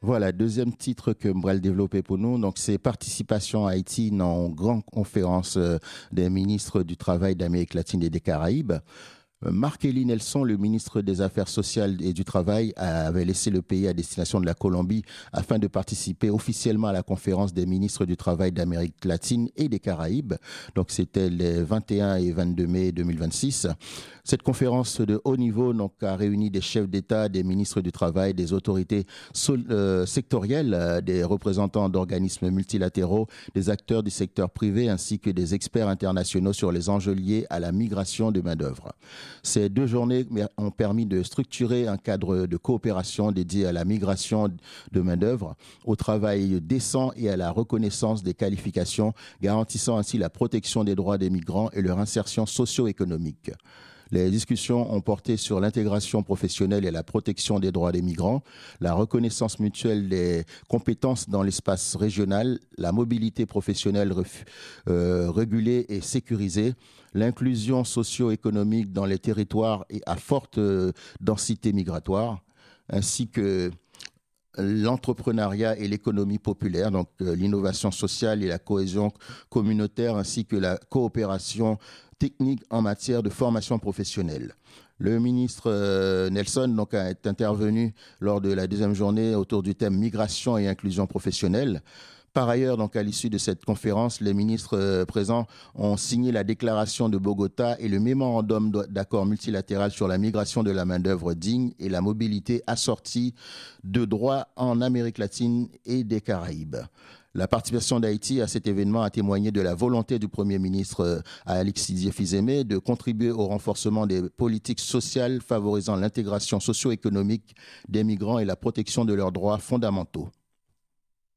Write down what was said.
Voilà, deuxième titre que Mbral développé pour nous, donc c'est participation à Haïti dans une grande conférence des ministres du Travail d'Amérique latine et des Caraïbes. Marc-Élie Nelson, le ministre des Affaires sociales et du Travail, avait laissé le pays à destination de la Colombie afin de participer officiellement à la conférence des ministres du Travail d'Amérique latine et des Caraïbes. Donc, c'était les 21 et 22 mai 2026. Cette conférence de haut niveau donc, a réuni des chefs d'État, des ministres du Travail, des autorités sectorielles, des représentants d'organismes multilatéraux, des acteurs du secteur privé ainsi que des experts internationaux sur les enjeux liés à la migration de main-d'œuvre. Ces 2 journées ont permis de structurer un cadre de coopération dédié à la migration de main-d'œuvre, au travail décent et à la reconnaissance des qualifications, garantissant ainsi la protection des droits des migrants et leur insertion socio-économique. Les discussions ont porté sur l'intégration professionnelle et la protection des droits des migrants, la reconnaissance mutuelle des compétences dans l'espace régional, la mobilité professionnelle régulée et sécurisée, l'inclusion socio-économique dans les territoires et à forte densité migratoire, ainsi que l'entrepreneuriat et l'économie populaire, donc l'innovation sociale et la cohésion communautaire, ainsi que la coopération technique en matière de formation professionnelle. Le ministre Nelson donc, est intervenu lors de la 2e journée autour du thème migration et inclusion professionnelle. Par ailleurs, donc, à l'issue de cette conférence, les ministres présents ont signé la déclaration de Bogota et le mémorandum d'accord multilatéral sur la migration de la main-d'œuvre digne et la mobilité assortie de droits en Amérique latine et des Caraïbes. La participation d'Haïti à cet événement a témoigné de la volonté du Premier ministre Alexis Dié-Fils-Aimé de contribuer au renforcement des politiques sociales favorisant l'intégration socio-économique des migrants et la protection de leurs droits fondamentaux.